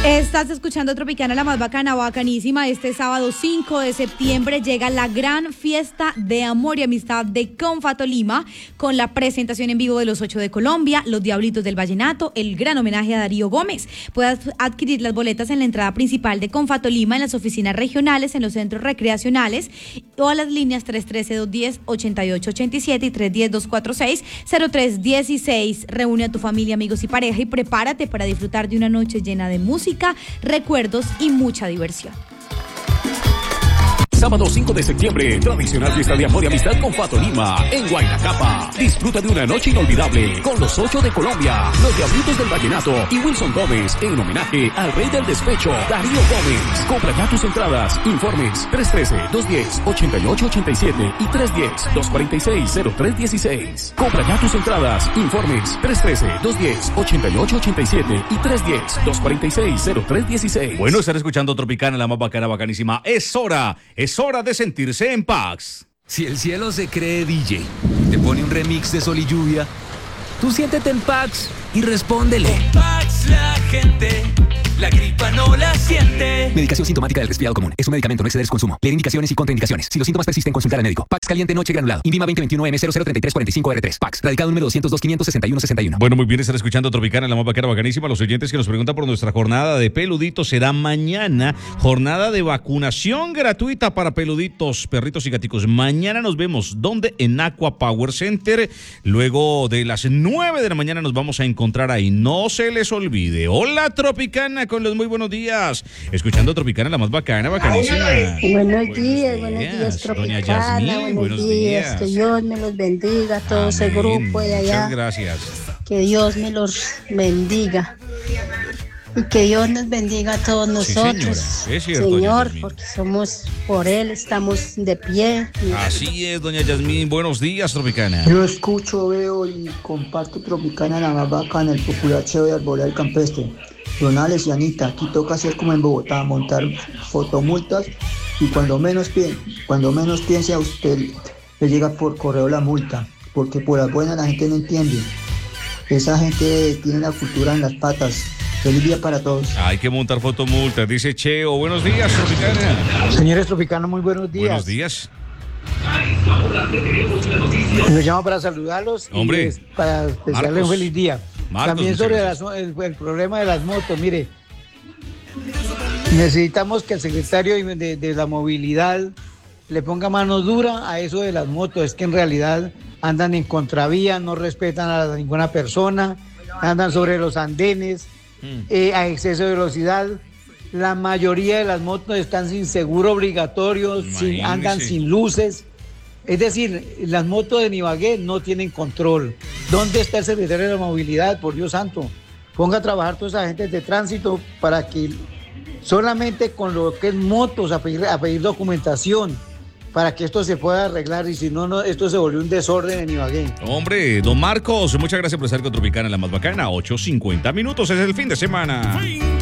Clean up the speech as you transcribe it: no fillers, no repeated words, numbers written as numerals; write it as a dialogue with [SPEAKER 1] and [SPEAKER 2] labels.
[SPEAKER 1] Estás escuchando Tropicana, la más bacana, bacanísima. Este sábado 5 de septiembre llega la gran fiesta de amor y amistad de Comfa Tolima, con la presentación en vivo de los 8 de Colombia, los Diablitos del Vallenato, el gran homenaje a Darío Gómez. Puedes adquirir las boletas en la entrada principal de Comfa Tolima, en las oficinas regionales, en los centros recreacionales o a las líneas 313-210-8887 y 310-246-0316. Reúne a tu familia, amigos y pareja y prepárate para disfrutar de una noche llena de música, recuerdos y mucha diversión.
[SPEAKER 2] Sábado 5 de septiembre, tradicional fiesta de amor y amistad Comfa Tolima en Guaynacapa. Disfruta de una noche inolvidable con los 8 de Colombia, los Diablitos del Vallenato y Wilson Gómez en homenaje al rey del despecho, Darío Gómez. Compra ya tus entradas. Informes 313-210-8887 y 310-246-0316. Compra ya tus entradas. Informes 313-210-8887 y 310-246-0316.
[SPEAKER 3] Bueno, estar escuchando Tropicana, la más bacana, bacanísima. Es hora de sentirse en paz.
[SPEAKER 4] Si el cielo se cree DJ, te pone un remix de Sol y Lluvia, tú siéntete en Pax y respóndele.
[SPEAKER 5] Con Pax la gente, la gripa no la siente.
[SPEAKER 4] Medicación sintomática del resfriado común. Es un medicamento, no exceder su consumo. Leer indicaciones y contraindicaciones. Si los síntomas persisten, consultar al médico. Pax caliente noche granulado. Invima 2021M003345R3. Pax. Radicado número 202-561-61.
[SPEAKER 3] Bueno, muy bien, estar escuchando Tropicana, la más bacana, bacanísima. Los oyentes que nos preguntan por nuestra jornada de peluditos será mañana. Jornada de vacunación gratuita para peluditos, perritos y gaticos. Mañana nos vemos. ¿Dónde? En Aqua Power Center. Luego de las 9 de la mañana nos vamos a encontrar ahí. No se les olvide. Hola, Tropicana, con los muy buenos días. Escuchando Tropicana, la más bacana, bacanísima.
[SPEAKER 6] Buenos días, Tropicana.
[SPEAKER 3] Doña Yasmín, buenos días.
[SPEAKER 6] Que Dios me los bendiga, todo
[SPEAKER 3] Amén.
[SPEAKER 6] ese grupo de allá.
[SPEAKER 3] Muchas gracias.
[SPEAKER 6] Que Dios me los bendiga. Y que Dios nos bendiga a todos nosotros.
[SPEAKER 3] Sí, es cierto,
[SPEAKER 6] Señor,
[SPEAKER 3] Yasmín.
[SPEAKER 6] porque somos por Él, estamos de pie.
[SPEAKER 3] Así es, doña Yasmín. Buenos días, Tropicana.
[SPEAKER 7] Yo escucho, veo y comparto Tropicana, la más bacana, el populacho de Arboleda del Campestre. Donales y Anita, aquí toca hacer como en Bogotá, montar fotomultas y cuando menos piense a usted le llega por correo la multa, porque por las buenas la gente no entiende. Esa gente tiene la cultura en las patas. Feliz día para todos.
[SPEAKER 3] Hay que montar fotomultas, dice Cheo. Buenos días, Tropicana.
[SPEAKER 8] Señores Tropicanos, muy buenos días.
[SPEAKER 3] Buenos días.
[SPEAKER 8] Los llamo para saludarlos.
[SPEAKER 3] Hombre,
[SPEAKER 8] y para desearles un feliz día.
[SPEAKER 3] Marcos,
[SPEAKER 8] También sobre el problema de las motos, mire, necesitamos que el secretario de la movilidad le ponga mano dura a eso de las motos. Es que en realidad andan en contravía, no respetan a ninguna persona, andan sobre los andenes, a exceso de velocidad. La mayoría de las motos están sin seguro obligatorio, andan sin luces. Es decir, las motos de Ibagué no tienen control. ¿Dónde está el secretario de la movilidad? Por Dios santo, ponga a trabajar todos esos agentes de tránsito para que solamente con lo que es motos a pedir documentación para que esto se pueda arreglar, y si no, esto se volvió un desorden en Ibagué.
[SPEAKER 3] Hombre, don Marcos, muchas gracias por estar con Tropicana, la más bacana. 8:50 minutos, es el fin de semana.